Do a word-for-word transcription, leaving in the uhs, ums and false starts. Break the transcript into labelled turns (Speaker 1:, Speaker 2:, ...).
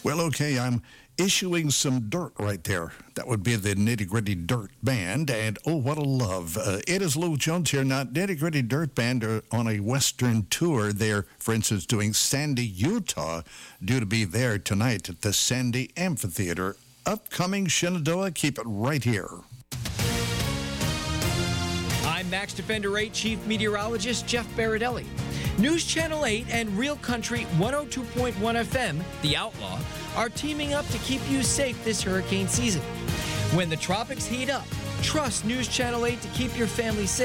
Speaker 1: Well, okay, I'm issuing some dirt right there. That would be the Nitty Gritty Dirt Band, and oh, what a love. Uh, it is Lou Jones here, not Nitty Gritty Dirt Band, are on a Western tour. They're, for instance, doing Sandy, Utah, due to be there tonight at the Sandy Amphitheater. Upcoming Shenandoah, keep it right here.
Speaker 2: I'm Max Defender eight Chief Meteorologist Jeff Baradelli. News Channel eight and Real Country one oh two point one F M, The Outlaw, are teaming up to keep you safe this hurricane season. When the tropics heat up, trust News Channel eight to keep your family safe.